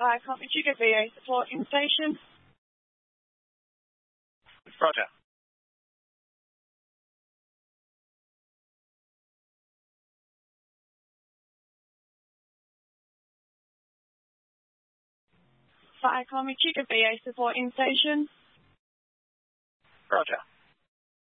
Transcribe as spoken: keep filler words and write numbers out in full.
Hi, Copy Chica V A support in station. Roger. Hi, Copy Chica V A support in station. Roger.